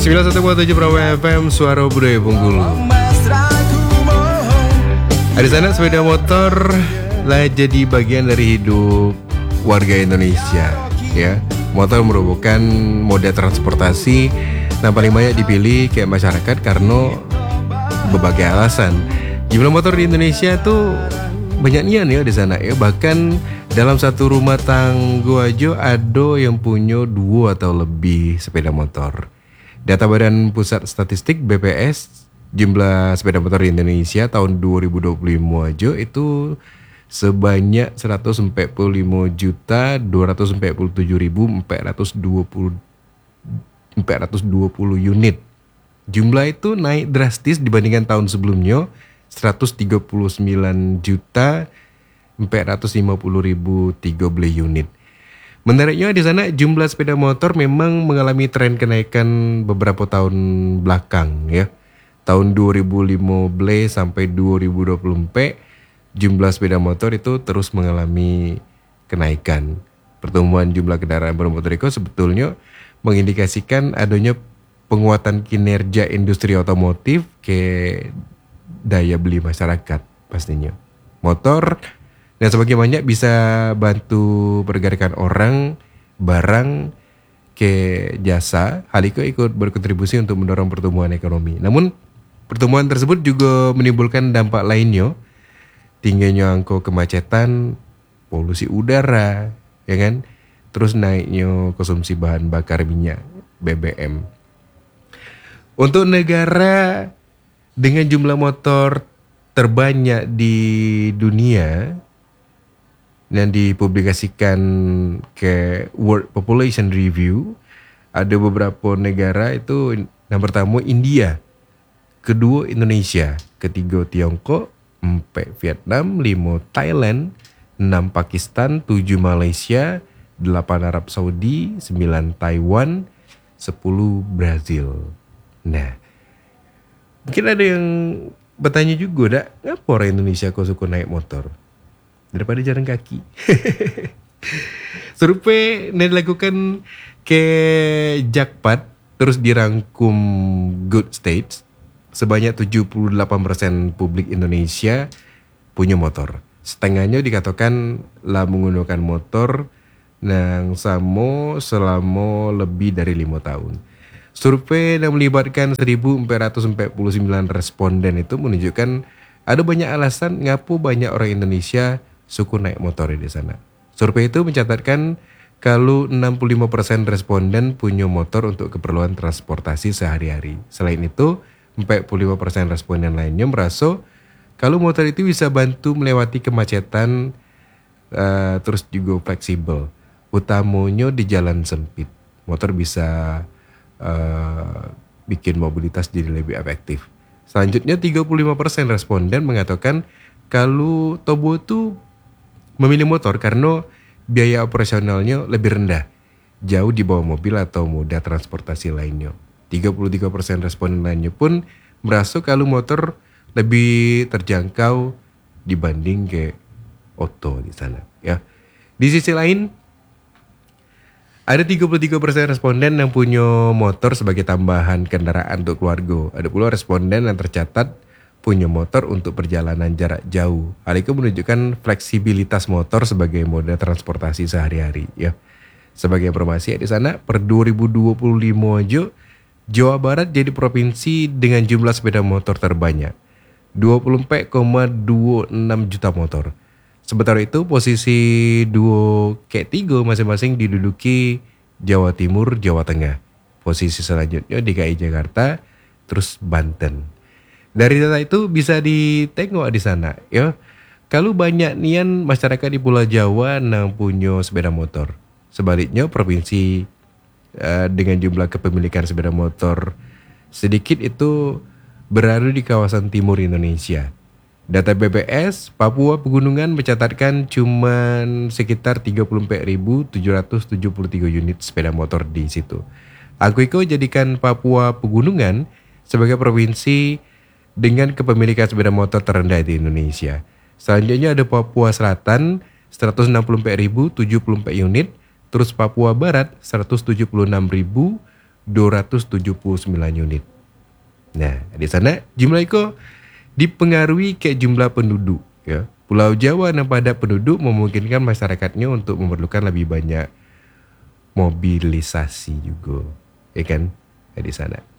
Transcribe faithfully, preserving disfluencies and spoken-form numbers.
sembilan satu koma tujuh Prawa F M, Suara Budaya Bengkulu. Di sana sepeda motor lah jadi bagian dari hidup warga Indonesia, ya. Motor merupakan moda transportasi yang paling banyak dipilih kayak masyarakat karena berbagai alasan. Jumlah motor di Indonesia tuh banyak nian ya di sana ya. Bahkan dalam satu rumah tangga aja ada yang punya dua atau lebih sepeda motor. Data Badan Pusat Statistik B P S, jumlah sepeda motor di Indonesia tahun dua ribu dua puluh lima aja itu sebanyak seratus empat puluh lima juta dua ratus empat puluh tujuh ribu empat ratus dua puluh unit. Jumlah itu naik drastis dibandingkan tahun sebelumnya, seratus tiga puluh sembilan juta empat ratus lima puluh ribu tiga belas unit. Menariknya di sana jumlah sepeda motor memang mengalami tren kenaikan beberapa tahun belakang ya. Tahun dua ribu lima belas sampai dua ribu dua puluh empat jumlah sepeda motor itu terus mengalami kenaikan. Pertumbuhan jumlah kendaraan bermotor itu sebetulnya mengindikasikan adanya penguatan kinerja industri otomotif ke daya beli masyarakat pastinya. Motor dan semakin banyak bisa bantu pergerakan orang, barang, ke jasa. Hal itu ikut berkontribusi untuk mendorong pertumbuhan ekonomi. Namun pertumbuhan tersebut juga menimbulkan dampak lainnya. Tingginya angka kemacetan, polusi udara, ya kan? Terus naiknya konsumsi bahan bakar minyak B B M. Untuk negara dengan jumlah motor terbanyak di dunia yang dipublikasikan ke World Population Review, ada beberapa negara itu. Yang pertama India, kedua Indonesia, ketiga Tiongkok, empat Vietnam, lima Thailand, enam Pakistan, tujuh Malaysia, delapan Arab Saudi, sembilan Taiwan, sepuluh Brazil. Nah, mungkin ada yang bertanya juga, dak, ngapa orang Indonesia kok suka naik motor daripada jalan kaki? Survei yang dilakukan ke Jakpat terus dirangkum Good States. Sebanyak tujuh puluh delapan persen publik Indonesia punya motor. Setengahnya dikatakan lah menggunakan motor yang sama selama lebih dari lima tahun. Survei yang melibatkan seribu empat ratus empat puluh sembilan responden itu menunjukkan ada banyak alasan ngapa banyak orang Indonesia suka naik motor di sana. Survei itu mencatatkan kalau enam puluh lima persen responden punya motor untuk keperluan transportasi sehari-hari. Selain itu, empat puluh lima persen responden lainnya merasa kalau motor itu bisa bantu melewati kemacetan, uh, terus juga fleksibel. Utamanya di jalan sempit. Motor bisa uh, bikin mobilitas jadi lebih efektif. Selanjutnya tiga puluh lima persen responden mengatakan kalau Tobo itu memilih motor karena biaya operasionalnya lebih rendah, jauh di bawah mobil atau moda transportasi lainnya. tiga puluh tiga persen responden lainnya pun merasa kalau motor lebih terjangkau dibanding ke oto di sana ya. Di sisi lain ada tiga puluh tiga persen responden yang punya motor sebagai tambahan kendaraan untuk keluarga. Ada pula responden yang tercatat punya motor untuk perjalanan jarak jauh. Hal itu menunjukkan fleksibilitas motor sebagai moda transportasi sehari-hari ya. Sebagai informasi di sana per dua ribu dua puluh lima aja Jawa Barat jadi provinsi dengan jumlah sepeda motor terbanyak, dua puluh empat koma dua enam juta motor. Sementara itu posisi dua ke tiga masing-masing diduduki Jawa Timur, Jawa Tengah. Posisi selanjutnya D K I Jakarta, terus Banten. Dari data itu bisa ditengok di sana ya. Kalau banyak nian masyarakat di Pulau Jawa yang punya sepeda motor. Sebaliknya provinsi Uh, dengan jumlah kepemilikan sepeda motor sedikit itu berada di kawasan timur Indonesia. Data B P S, Papua Pegunungan mencatatkan cuma sekitar tiga puluh empat ribu tujuh ratus tujuh puluh tiga unit sepeda motor di situ. Angka itu jadikan Papua Pegunungan sebagai provinsi dengan kepemilikan sepeda motor terendah di Indonesia. Selanjutnya ada Papua Selatan seratus enam puluh empat ribu tujuh puluh empat unit. Terus Papua Barat seratus tujuh puluh enam ribu dua ratus tujuh puluh sembilan unit. Nah, di sana jumlah itu dipengaruhi ke jumlah penduduk. Ya. Pulau Jawa yang padat penduduk memungkinkan masyarakatnya untuk memerlukan lebih banyak mobilisasi juga, ya kan, di sana.